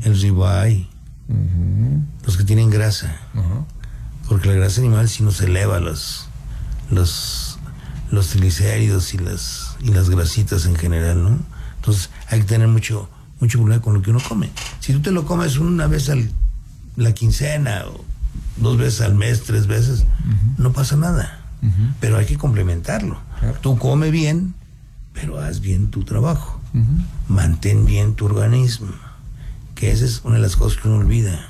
el ribeye, los que tienen grasa, porque la grasa animal sí nos eleva los triglicéridos y las grasitas en general, ¿no? Entonces hay que tener mucho cuidado con lo que uno come. Si tú te lo comes una vez la quincena, o 2 veces al mes, 3 veces, no pasa nada. Pero hay que complementarlo. Claro. Tú come bien, pero haz bien tu trabajo. Mantén bien tu organismo, que esa es una de las cosas que uno olvida.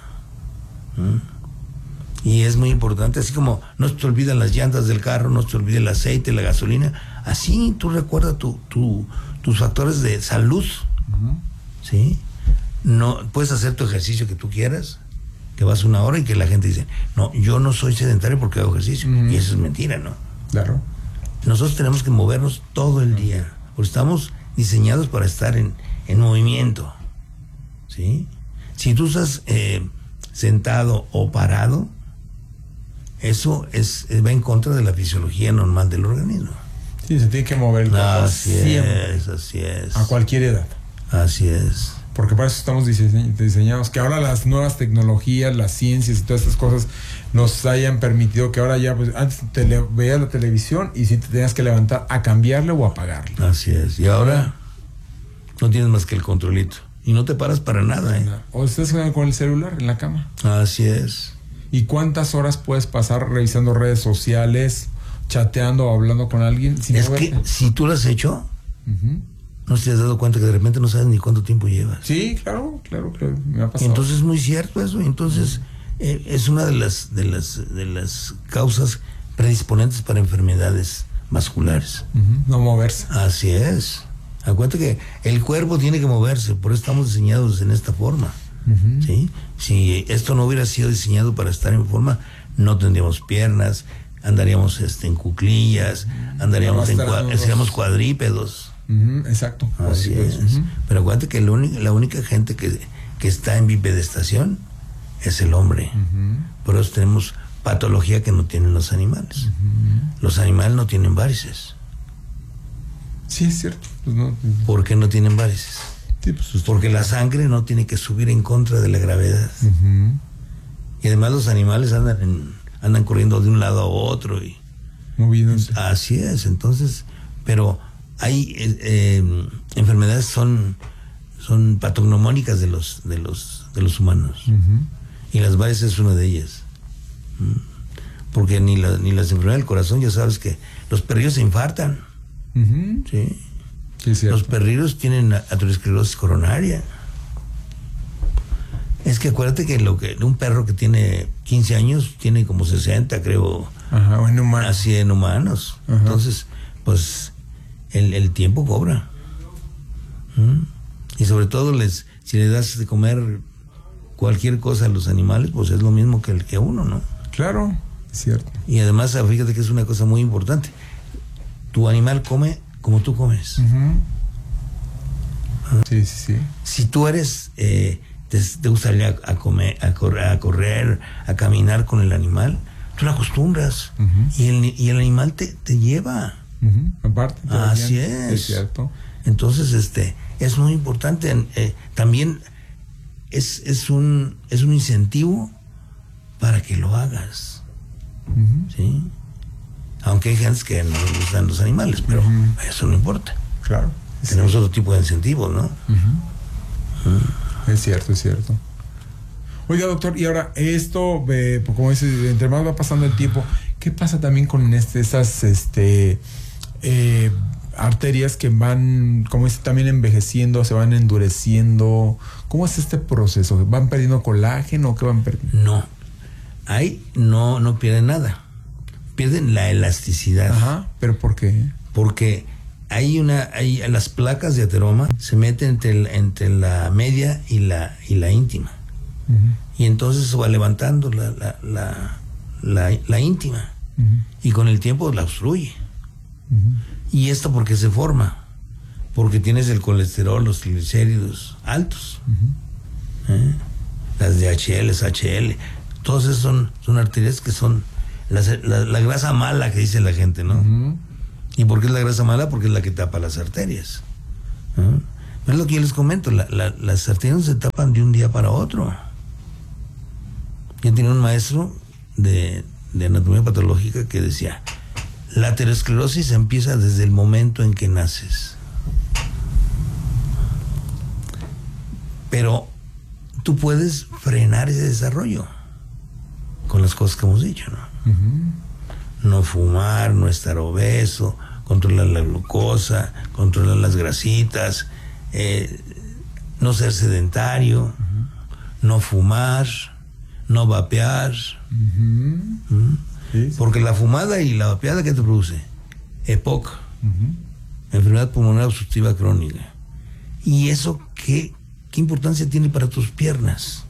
Y es muy importante, así como no se te olvidan las llantas del carro, no se te olvida el aceite, la gasolina, así tú recuerda tus factores de salud. ¿Sí? No puedes hacer tu ejercicio que tú quieras, que vas 1 hora y que la gente dice, no, yo no soy sedentario porque hago ejercicio. Y eso es mentira, ¿no? Claro. Nosotros tenemos que movernos todo el día, porque estamos diseñados para estar en movimiento. ¿Sí? Si tú estás sentado o parado, eso va en contra de la fisiología normal del organismo. Sí, se tiene que mover el cuerpo siempre. Así es. A cualquier edad. Así es. Porque para eso estamos diseñados, que ahora las nuevas tecnologías, las ciencias y todas estas cosas nos hayan permitido que ahora ya, pues antes veías la televisión y si te tenías que levantar a cambiarle o a apagarle. Así es. Y ahora no tienes más que el controlito. Y no te paras para nada, ¿eh? O estás con el celular en la cama. Así es. ¿Y cuántas horas puedes pasar revisando redes sociales, chateando o hablando con alguien? Es que si tú lo has hecho, no te has dado cuenta que de repente no sabes ni cuánto tiempo llevas. Sí, claro, me ha pasado. Entonces es muy cierto eso. Entonces es una de las causas predisponentes para enfermedades vasculares. No moverse. Así es. Acuérdate que el cuerpo tiene que moverse, por eso estamos diseñados en esta forma. ¿Sí? Si esto no hubiera sido diseñado para estar en forma, no tendríamos piernas, andaríamos en cuclillas, seríamos cuadrípedos. Exacto. Así es. Pero acuérdate que la única gente que está en bipedestación es el hombre. Por eso tenemos patología que no tienen los animales. Los animales no tienen varices. Sí, es cierto. Pues no. ¿Por qué no tienen varices? Sí, pues porque la sangre no tiene que subir en contra de la gravedad. Y además los animales andan corriendo de un lado a otro y moviéndose. Así es. Entonces, pero hay enfermedades son patognomónicas de los humanos. Y las varices es una de ellas. Porque ni las enfermedades del corazón, ya sabes que los perrillos se infartan. Sí. Sí, los perrillos tienen aterosclerosis coronaria. Es que acuérdate que un perro que tiene 15 años tiene como 60, creo. O en humanos. Así en humanos. Entonces, pues el tiempo cobra. Y sobre todo si le das de comer cualquier cosa a los animales, pues es lo mismo que uno, ¿no? Claro, es cierto. Y además, fíjate que es una cosa muy importante. Tu animal come como tú comes. Sí. Si tú eres, te gustaría a correr, a caminar con el animal, tú lo acostumbras. Y el animal te lleva. Aparte. Así es. Es cierto. Entonces, es muy importante. También es un incentivo para que lo hagas. ¿Sí? Aunque hay gente que no les gustan los animales, pero eso no importa. Claro. Tenemos otro tipo de incentivos, ¿no? Es cierto. Oiga, doctor, y ahora esto, como dices, entre más va pasando el tiempo, ¿qué pasa también con esas arterias que van, como dice, también envejeciendo, se van endureciendo? ¿Cómo es este proceso? ¿Van perdiendo colágeno o qué van perdiendo? No, ahí no pierden nada. Pierden la elasticidad. ¿Pero por qué? Porque las placas de ateroma se meten entre la media y la íntima. Y entonces se va levantando la íntima. Y con el tiempo la obstruye. ¿Y esto por qué se forma? Porque tienes el colesterol, los triglicéridos altos. Las DHL, HL, todas esas son arterias que son la grasa mala que dice la gente, ¿no? ¿Y por qué es la grasa mala? Porque es la que tapa las arterias. Es lo que yo les comento, las arterias se tapan de un día para otro. Yo tenía un maestro de anatomía patológica que decía, la aterosclerosis empieza desde el momento en que naces. Pero tú puedes frenar ese desarrollo con las cosas que hemos dicho, ¿no? No fumar, no estar obeso, controlar la glucosa, controlar las grasitas, no ser sedentario, no fumar, no vapear. Sí. Porque la fumada y la vapeada, ¿qué te produce? EPOC, enfermedad pulmonar obstructiva crónica. ¿Y eso qué importancia tiene para tus piernas?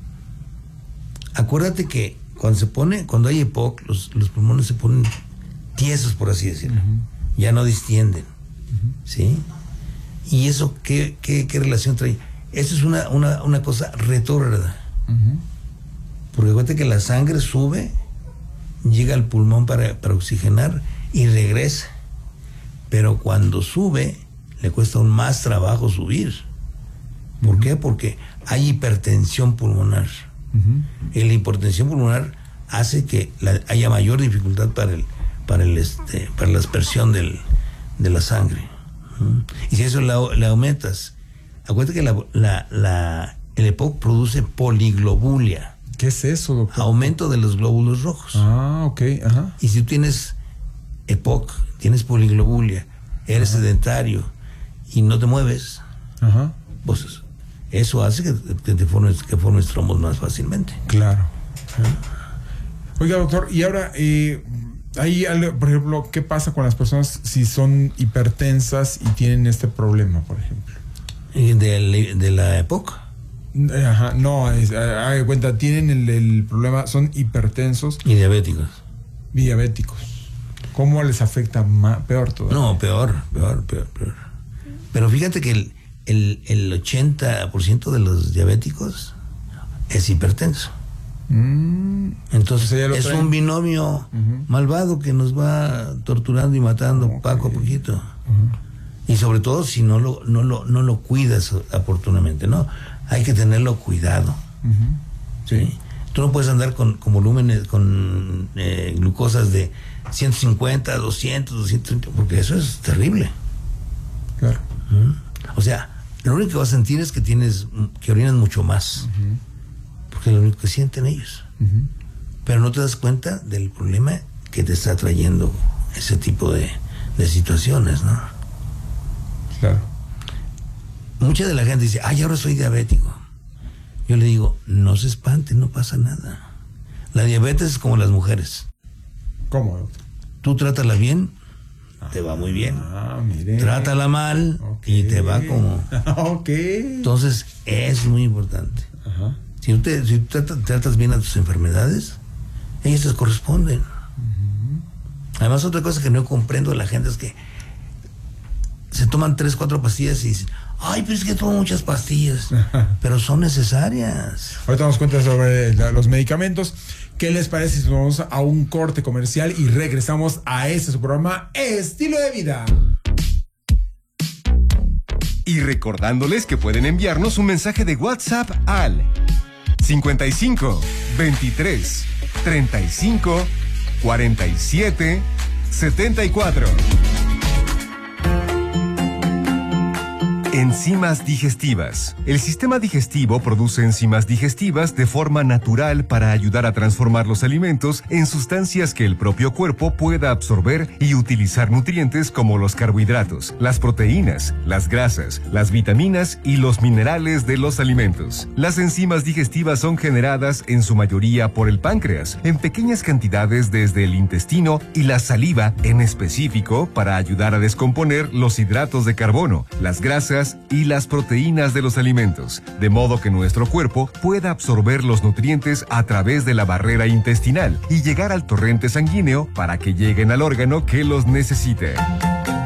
Acuérdate que cuando hay EPOC, los pulmones se ponen tiesos, por así decirlo. Ya no distienden. ¿Sí? ¿Y eso qué relación trae? Eso es una cosa retrógrada. Porque acuérdate que la sangre sube, llega al pulmón para oxigenar y regresa. Pero cuando sube, le cuesta aún más trabajo subir. ¿Por qué? Porque hay hipertensión pulmonar. Y la hipertensión pulmonar hace que haya mayor dificultad para la aspersión de la sangre. Y si eso le aumentas, acuérdate que el EPOC produce poliglobulia. ¿Qué es eso, doctor? Aumento de los glóbulos rojos. Ah, ok, ajá. Y si tú tienes EPOC, tienes poliglobulia, eres sedentario y no te mueves, pues eso hace que formes trombos más fácilmente. Claro. Oiga, doctor, y ahora, hay algo, por ejemplo, ¿qué pasa con las personas si son hipertensas y tienen este problema, por ejemplo? ¿De la EPOC? Ajá, no, cuenta, tienen el problema, son hipertensos. Y diabéticos. Diabéticos. ¿Cómo les afecta peor todavía? No, peor. Pero fíjate que el 80% de los diabéticos es hipertenso. Entonces es un binomio malvado que nos va torturando y matando poco a poquito. Y sobre todo si no lo cuidas oportunamente, ¿no? Hay que tenerlo cuidado. ¿Sí? Tú no puedes andar con volúmenes, con glucosas de 150, 200, 230, porque eso es terrible. Claro. O sea, lo único que vas a sentir es que orinas mucho más. Porque es lo único que sienten ellos. Pero no te das cuenta del problema que te está trayendo ese tipo de situaciones, ¿no? Claro. Mucha de la gente dice, ahora soy diabético. Yo le digo, no se espante, no pasa nada. La diabetes es como las mujeres. ¿Cómo, doctor? Tú trátala bien, te va muy bien. Mire. Trátala mal y te va como... Entonces, es muy importante. Si tú tratas bien a tus enfermedades, ellas te corresponden. Además, otra cosa que no comprendo de la gente es que se toman 3, 4 pastillas y dicen, pero es que tomo muchas pastillas. Pero son necesarias. Ahorita nos cuenta sobre los medicamentos. ¿Qué les parece si vamos a un corte comercial y regresamos a su programa Estilo de Vida? Y recordándoles que pueden enviarnos un mensaje de WhatsApp al 55 23 35 47 74. Enzimas digestivas. El sistema digestivo produce enzimas digestivas de forma natural para ayudar a transformar los alimentos en sustancias que el propio cuerpo pueda absorber y utilizar nutrientes como los carbohidratos, las proteínas, las grasas, las vitaminas y los minerales de los alimentos. Las enzimas digestivas son generadas en su mayoría por el páncreas, en pequeñas cantidades desde el intestino y la saliva en específico para ayudar a descomponer los hidratos de carbono, las grasas y las proteínas de los alimentos, de modo que nuestro cuerpo pueda absorber los nutrientes a través de la barrera intestinal y llegar al torrente sanguíneo para que lleguen al órgano que los necesite.